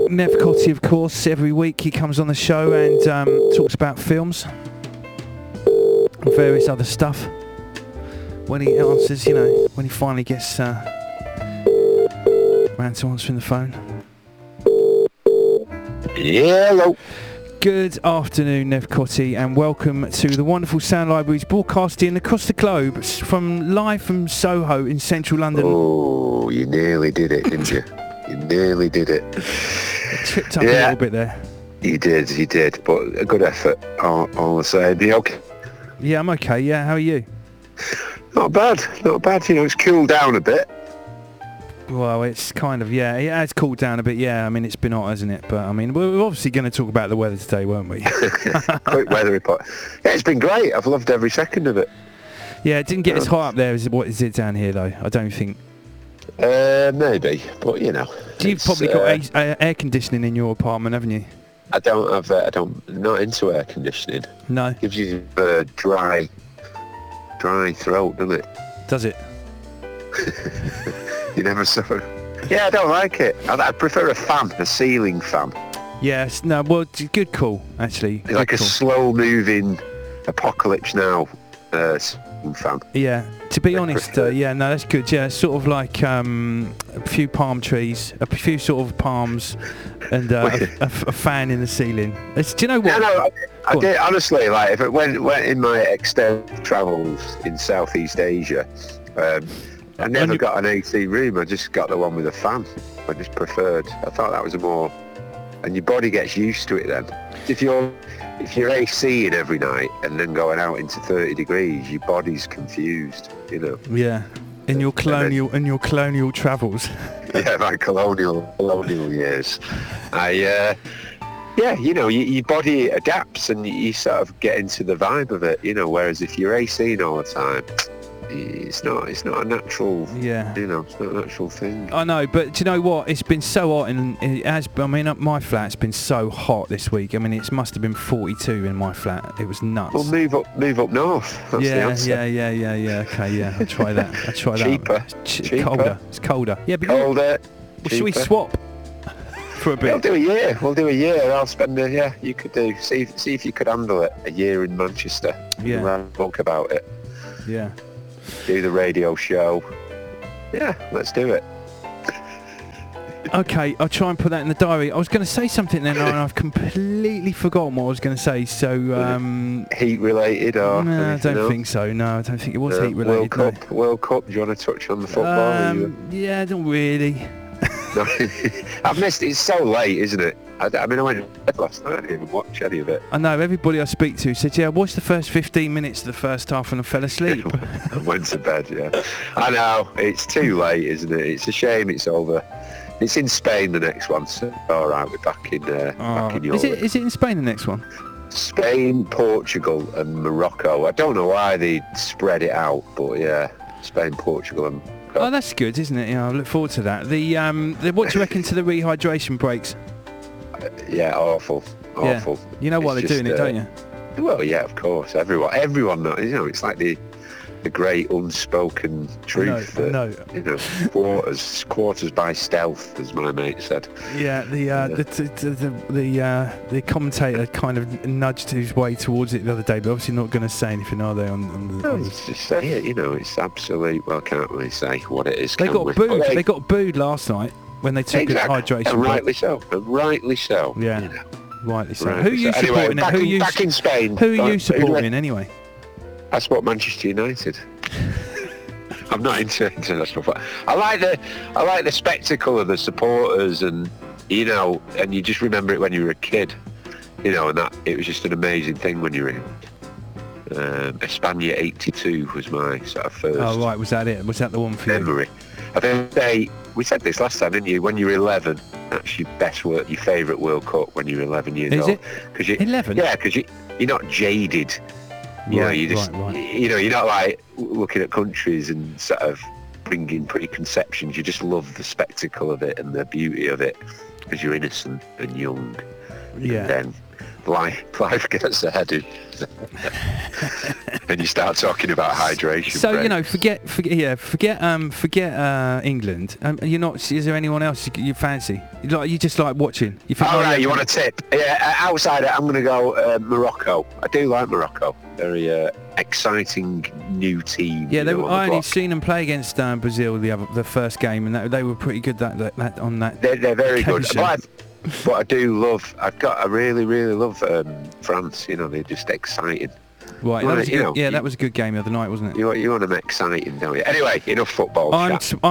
Nev Cotty, of course. Every week he comes on the show and talks about films and various other stuff. When he answers, you know, when he finally gets round to answering the phone. Yeah, hello. Good afternoon, Nev Cotty, and welcome to the wonderful Sound Libraries, broadcasting across the globe live from Soho in central London. Oh, you nearly did it, didn't you? You nearly did it. I tripped up a little bit there. You did, but a good effort all the same. You okay? Yeah, I'm okay, yeah. How are you? Not bad. You know, it's cooled down a bit. Well, it's kind of, yeah, it has cooled down a bit, yeah. I mean, it's been hot, hasn't it? But, I mean, we're obviously going to talk about the weather today, weren't we? Quick weather report. Yeah, it's been great. I've loved every second of it. Yeah, it didn't get as hot up there as what is it down here, though? I don't think. Maybe, but, you know. You've probably got air conditioning in your apartment, haven't you? I don't have, not into air conditioning. No. Gives you a dry throat, doesn't it? Does it? You never suffer. Yeah, I don't like it. I prefer a fan, a ceiling fan. Yes, no, well, good call, actually. It's like a slow-moving Apocalypse Now ceiling fan. Yeah, to be honest, yeah, no, that's good. Yeah, sort of like a few palm trees, a few sort of palms, and a fan in the ceiling. Do you know what? No, I did, honestly, like, if it went in my extended travels in Southeast Asia, I never got an AC room. I just got the one with a fan. I just preferred. I thought that was and your body gets used to it then. If you're ACing every night and then going out into 30 degrees, your body's confused, you know. Yeah, in your colonial travels. Yeah, my colonial years. Yeah, you know, your body adapts and you sort of get into the vibe of it, you know. Whereas if you're ACing all the time, it's not a natural, you know, it's not a natural thing. I know, but do you know what? It's been so hot, and it has. I mean, my flat's been so hot this week. I mean, it must have been 42 in my flat. It was nuts. Well, move up north. That's the answer. Yeah. Okay, yeah, I'll try that. Cheaper. Colder. It's colder. Yeah, but colder. Should we swap for a bit? We'll do a year. I'll spend a year. You could do. See if you could handle it. A year in Manchester. Yeah. We'll talk about it. Yeah. Do the radio show. Yeah, let's do it. Okay, I'll try and put that in the diary. I was going to say something then, and I've completely forgotten what I was going to say. So, heat related or? No, I don't think so. No, I don't think it was heat related. World Cup. Do you want to touch on the football? Yeah, not really. No, I've missed it. It's so late, isn't it? I mean, I went to bed last night. I didn't even watch any of it. I know, everybody I speak to said, yeah, I watched the first 15 minutes of the first half and I fell asleep. I went to bed, yeah. I know, it's too late, isn't it? It's a shame it's over. It's in Spain, the next one, so all right, we're back in Europe. Is it in Spain, the next one? Spain, Portugal and Morocco. I don't know why they spread it out, but yeah, Spain, Portugal and Morocco. Oh, that's good, isn't it? Yeah, I look forward to that. What do you reckon to the rehydration breaks? Yeah, awful. Yeah. You know why they're doing it, don't you? Well, yeah, of course. Everyone knows. You know, it's like the great unspoken truth. I know. You know, quarters by stealth, as my mate said. Yeah, the commentator kind of nudged his way towards it the other day, but obviously not going to say anything, are they? No, just say it. You know, it's absolute. Well, can't really say what it is. They got booed. They got booed last night when they took a hydration. And rightly so. Yeah. You know. Rightly so. Who are you supporting? Anyway, back in Spain. Who are you supporting anyway? I support Manchester United. I'm not into international football. I like the spectacle of the supporters, and you know, and you just remember it when you were a kid, you know, and that it was just an amazing thing when you were in. Espana '82 was my sort of first. Oh right, was that it? Was that the one for memory? I think we said this last time, didn't you? When you were 11, that's your your favourite World Cup when you were 11 years old. Is it? 11? Yeah, because you're not jaded. You know, you just, you know, you're not like looking at countries and sort of bringing preconceptions. You just love the spectacle of it and the beauty of it because you're innocent and young. Yeah. And then life gets ahead of and you start talking about hydration. So breaks. you know, forget England. You're not. Is there anyone else you fancy? You just like watching? You think, All right, you want a tip? Yeah, outside it, I'm going to go Morocco. I do like Morocco. Very exciting new team. Yeah, I only block. seen them play against Brazil the first game, and they were pretty good that on that. They're very good. occasion. But I do love. I really love France. You know, they're just exciting. Right, that was good, that was a good game the other night, wasn't it? You want them exciting, don't you? Anyway, enough football. I'm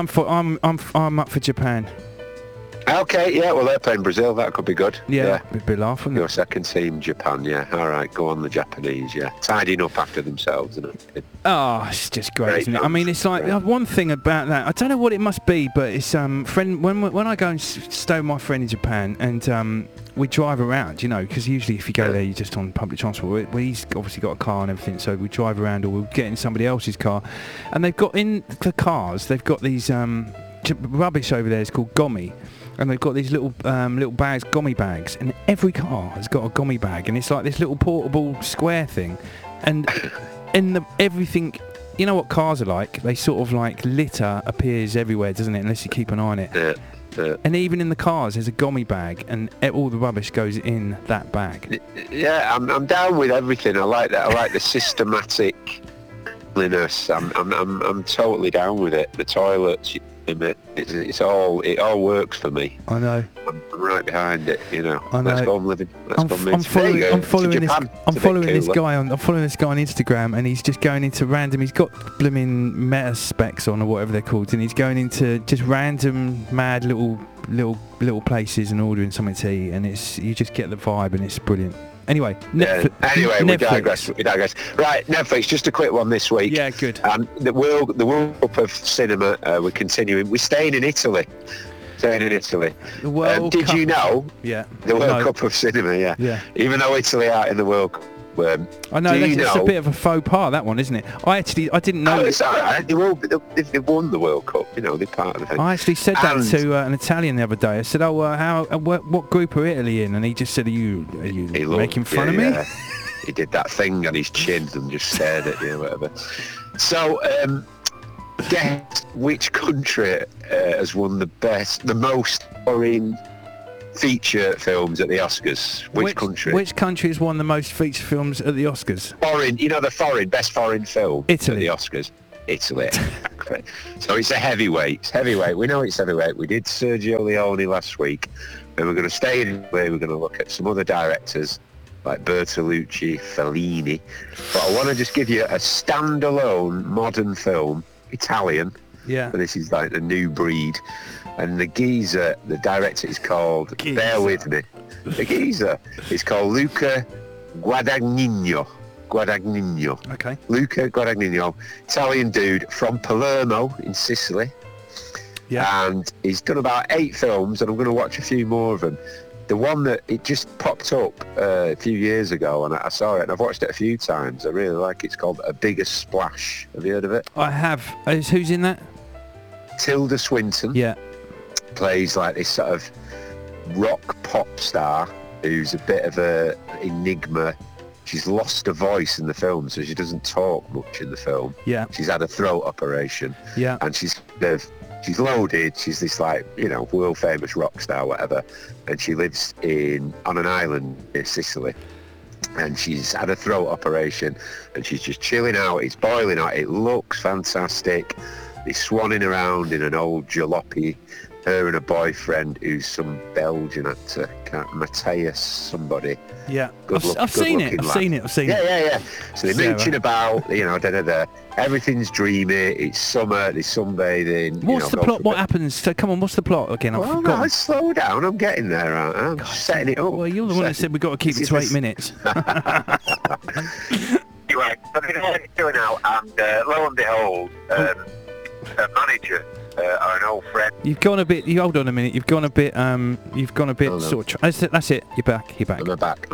up for Japan. Okay, yeah, well, they're playing Brazil. That could be good. Yeah. A bit laugh, wouldn't Your it? second team, Japan, yeah. All right, go on the Japanese, yeah. Tidying up after themselves, isn't it? Oh, it's just great, isn't it? I fun. mean, it's like one thing about that. I don't know what it must be, but it's friend when I go and stay with my friend in Japan and we drive around, you know, because usually if you go there, you're just on public transport. Well, he's obviously got a car and everything, so we drive around or we'll get in somebody else's car, and they've got in the cars. They've got these rubbish over there. It's called gomi. And they've got these little bags, gomi bags, and every car has got a gomi bag, and it's like this little portable square thing, and everything, you know what cars are like? They sort of like litter appears everywhere, doesn't it? Unless you keep an eye on it. Yeah. And even in the cars, there's a gomi bag, and all the rubbish goes in that bag. Yeah, I'm down with everything. I like that. I like the systematic cleanliness. I'm totally down with it. The toilets. It all works for me. I know. I'm right behind it, you know. I know. Let's go on living. I'm following this guy on Instagram, and he's just going into random. He's got blooming Meta specs on or whatever they're called, and he's going into just random mad little places and ordering something to eat, and you just get the vibe, and it's brilliant. Anyway, Netflix. We digress. Right, Netflix. Just a quick one this week. Yeah, good. The World Cup of Cinema. We're continuing. We're staying in Italy. The World Cup. Did you know? Yeah. The World Cup of Cinema. Yeah. Yeah. Even though Italy are in the World Cup. I know it's a bit of a faux pas, that one, isn't it? I didn't know. Oh, it's all right. They've won the World Cup. You know, they're part of the thing. I actually said that to an Italian the other day. I said, what group are Italy in? And he just said, are you making fun of me? Yeah. He did that thing on his chin and just stared at you, whatever. So, guess which country has won the most foreign feature films at the Oscars? Which country? Which country has won the most feature films at the Oscars? Foreign, best foreign film. Italy. At the Oscars. Italy. Exactly. So it's a heavyweight. It's heavyweight. We know it's heavyweight. We did Sergio Leone last week, and we're going to stay in Italy. We're going to look at some other directors like Bertolucci, Fellini. But I want to just give you a standalone modern film, Italian. Yeah. And this is like the new breed. And the geezer, the director is called, bear with me, the geezer is called Luca Guadagnino. Okay. Luca Guadagnino, Italian dude from Palermo in Sicily. Yeah. And he's done about 8 films, and I'm going to watch a few more of them. The one that it just popped up a few years ago, and I saw it, and I've watched it a few times. I really like it. It's called A Bigger Splash. Have you heard of it? I have. Who's in that? Tilda Swinton. Yeah. Plays like this sort of rock pop star who's a bit of a enigma. She's lost her voice in the film, so she doesn't talk much in the film. Yeah. She's had a throat operation. Yeah. And she's loaded. She's this world famous rock star, whatever. And she lives on an island in Sicily. And she's had a throat operation, and she's just chilling out. It's boiling hot. It looks fantastic. They're swanning around in an old jalopy. Her and a boyfriend who's some Belgian actor, Matthias somebody. Yeah, I've seen it. Yeah. So they're mooching about, everything's dreamy. It's summer. There's sunbathing. What's the plot? What happens? So come on, what's the plot again? Well, no, slow down. I'm getting there. I'm just setting it up. Well, you're the one that said we've got to keep it to 8 minutes. Anyway, so they're doing out, and lo and behold, a manager. An old friend. You've gone a bit. Hold on a minute. You've gone a bit. Oh, no. Sort of. That's it. You're back. I'm back.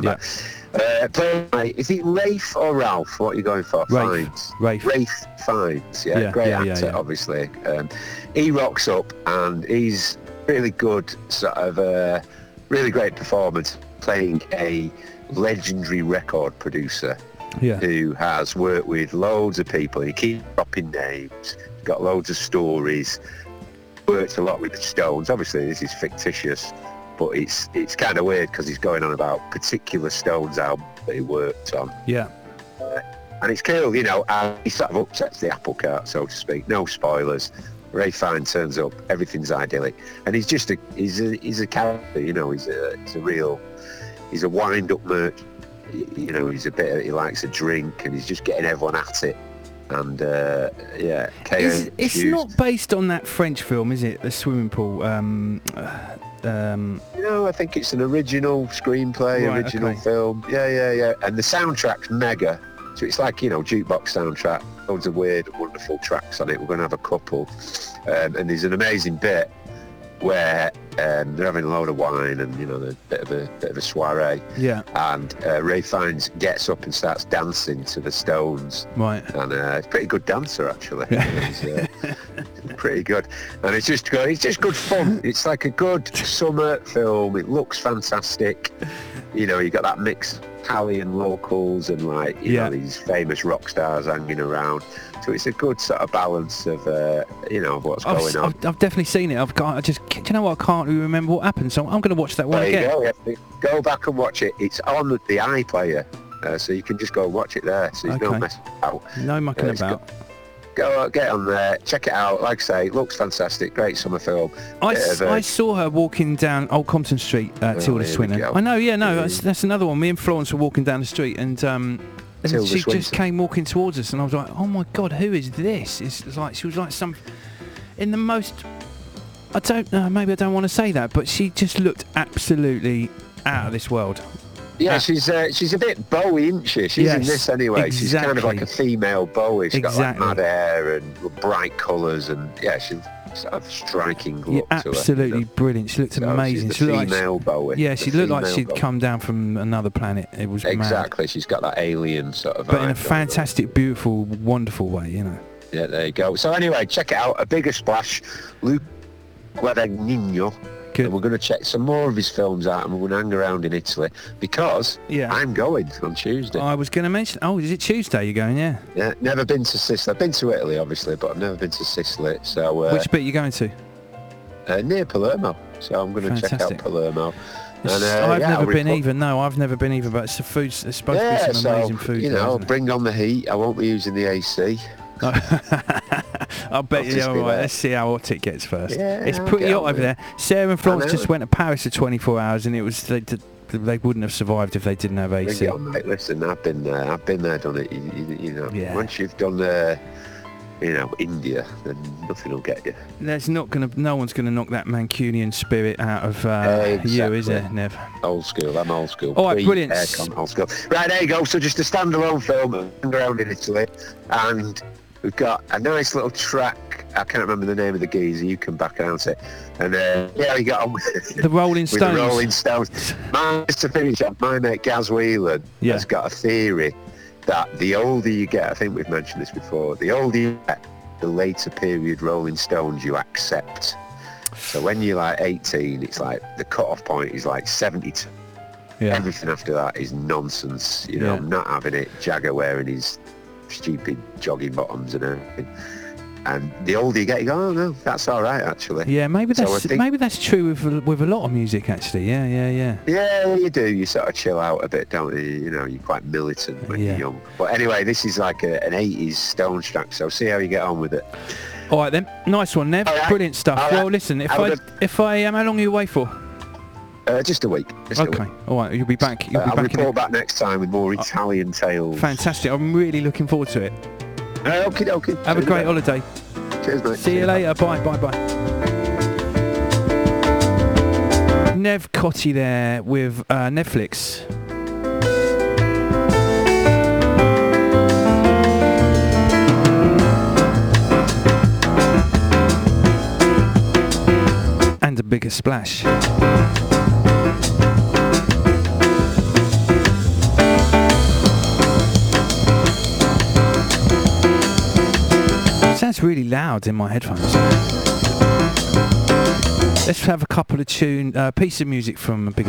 Is it Rafe or Ralph? What are you going for? Rafe Fiennes. Yeah, great actor, obviously. He rocks up, and he's really good. Sort of really great performance, playing a legendary record producer Yeah. who has worked with loads of people. He keeps dropping names, got loads of stories, worked a lot with the Stones. Obviously, this is fictitious, but it's kind of weird because he's going on about particular Stones album that he worked on. Yeah. And it's cool, you know, and he sort of upsets the apple cart, so to speak. No spoilers. Ray Fine turns up, everything's idyllic, and he's just he's a character, you know. He's a wind-up merchant. You know, he likes a drink, and he's just getting everyone at it. And yeah, It's not based on that French film, is it? The swimming pool. No, I think it's an original screenplay, Right, original okay. film. Yeah. And the soundtrack's mega. So it's like, you know, jukebox soundtrack, loads of weird, wonderful tracks on it. We're going to have a couple. And there's an amazing bit where they're having a load of wine and, you know, a bit of a soiree. Yeah. And Ray Fiennes gets up and starts dancing to the Stones. Right. And he's a pretty good dancer, actually. He's pretty good. And it's just good fun. It's like a good summer film. It looks fantastic. You know, you got that mix Italian locals and, like, you know, these famous rock stars hanging around. So it's a good sort of balance of, you know, what's going on. I've definitely seen it. Do you know what? I can't really remember what happened, so I'm going to watch that one again. There you go. Go back and watch it. It's on the iPlayer, so you can just go and watch it there. So there's no messing about. No mucking about. Go get on there, check it out. Like I say, it looks fantastic. Great summer film. I saw her walking down Old Compton Street, Tilda Swinton. I know, that's another one. Me and Florence were walking down the street, and she just came walking towards us, and I was like, oh my God, who is this? It's like, she was like some, in the most, I don't know, maybe I don't want to say that, but she just looked absolutely out of this world. Yeah, she's a bit Bowie, isn't she? She's in this anyway. Exactly. She's kind of like a female Bowie. She's got like mad hair and bright colours, and she's sort of striking look to her. Absolutely brilliant. She looked amazing. She's the female Bowie. Yeah, she looked like she'd come down from another planet. It was exactly. mad. She's got that alien sort of vibe. But in a fantastic, beautiful, wonderful way, you know. Yeah, there you go. So anyway, check it out. A Bigger Splash, Luca Guadagnino. Good. And we're going to check some more of his films out, and we're going to hang around in Italy because I'm going on Tuesday. I was going to mention. Oh, is it Tuesday you're going? Yeah. Yeah. Never been to Sicily. I've been to Italy, obviously, but I've never been to Sicily. So which bit are you going to? Near Palermo. So I'm going to check out Palermo. And, I've never been either. No, I've never been either. But it's the food. There's supposed to be some amazing food. You know, bring on the heat. I won't be using the AC. I'll bet you. All right, let's see how hot it gets first. Yeah, it's pretty hot over there. Sarah and Florence just went to Paris for 24 hours, and it was they wouldn't have survived if they didn't have AC. Listen, I've been there, done it. You know, once you've done you know, India, then nothing will get you. No one's gonna knock that Mancunian spirit out of you, is there, Nev? Old school. I'm old school. All right, brilliant. Old school. Right, there you go. So just a standalone film around in Italy, and we've got a nice little track. I can't remember the name of the geezer. You can back announce it. And we got on with the Rolling Stones. The Rolling Stones. Just to finish up, my mate Gaz Whelan has got a theory that the older you get, I think we've mentioned this before, the older you get, the later period Rolling Stones you accept. So when you're like 18, it's like the cut-off point is like 72. Yeah. Everything after that is nonsense. You know, not having it. Jagger wearing his stupid jogging bottoms and everything. And the older you get, you go, oh no, that's all right actually. Yeah, maybe that's true with a lot of music actually. Yeah. Yeah, you do. You sort of chill out a bit, don't you? You know, you're quite militant when you're young. But anyway, this is like an 80s Stones track, so see how you get on with it. All right then, nice one, Nev. Right. Brilliant stuff. Right. Well, listen, if I how long are you away for? Just a week. Okay. All right, you'll be back. I'll report back next time with more Italian tales. Fantastic. I'm really looking forward to it. Okie dokie. Have a great holiday. Cheers, mate. See you later. Bye. Nev Cotti there with Netflix. And A Bigger Splash. Sounds really loud in my headphones. Let's have a couple of piece of music from A Bigger